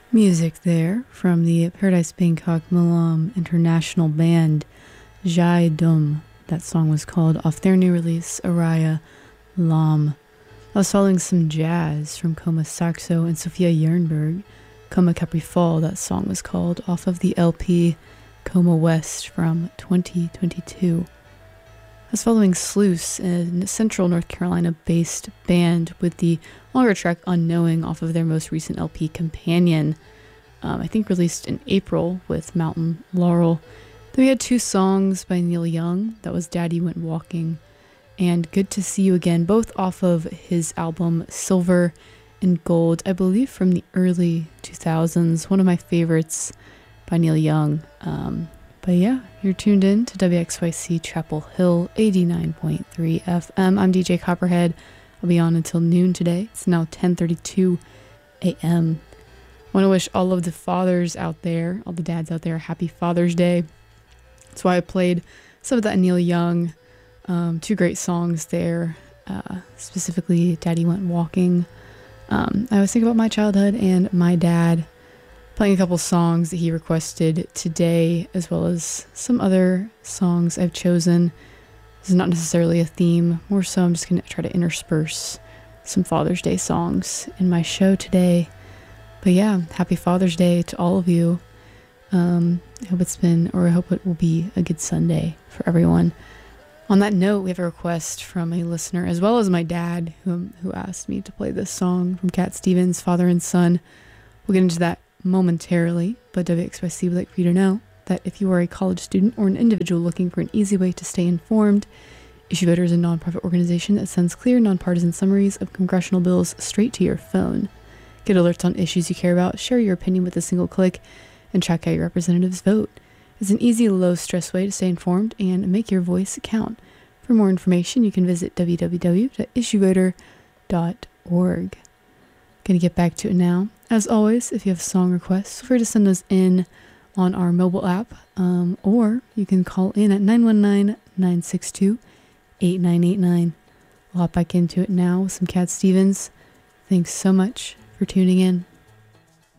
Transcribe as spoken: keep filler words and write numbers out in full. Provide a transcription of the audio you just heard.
Music there from the Paradise Bangkok Malam International Band, Jai Dum. That song was called off their new release, Araya Lam. I was following some jazz from Coma Saxo and Sophia Jernberg. Coma Capri Fall, that song was called, off of the L P Coma West from twenty twenty-two. I was following Sluice, a Central North Carolina-based band with the longer track Unknowing off of their most recent L P Companion, um, I think released in April with Mountain Laurel. Then we had two songs by Neil Young, that was Daddy Went Walking and Good to See You Again, both off of his album Silver and Gold, I believe from the early two thousands, one of my favorites by Neil Young. Um, but yeah, you're tuned in to W X Y C Chapel Hill eighty-nine point three F M. I'm D J Copperhead. I'll be on until noon today. It's now ten thirty-two a.m. I want to wish all of the fathers out there, all the dads out there, happy Father's Day. That's why I played some of that Neil Young. Um, two great songs there, uh, specifically Daddy Went Walking. Um, I was thinking about my childhood and my dad, playing a couple songs that he requested today, as well as some other songs I've chosen. This is not necessarily a theme, more so I'm just going to try to intersperse some Father's Day songs in my show today. But yeah, happy Father's Day to all of you. Um, I hope it's been, or I hope it will be a good Sunday for everyone. On that note, we have a request from a listener, as well as my dad, who, who asked me to play this song from Cat Stevens, Father and Son. We'll get into that momentarily, but W X Y C would like for you to know that if you are a college student or an individual looking for an easy way to stay informed, Issue Voter is a nonprofit organization that sends clear, nonpartisan summaries of congressional bills straight to your phone. Get alerts on issues you care about, share your opinion with a single click, and track how your representatives vote. It's an easy, low-stress way to stay informed and make your voice count. For more information, you can visit w w w dot issue voter dot org. Gonna get back to it now. As always, if you have song requests, feel free to send those in on our mobile app, um, or you can call in at nine one nine, nine six two, eight nine eight nine. We'll hop back into it now with some Cat Stevens. Thanks so much for tuning in.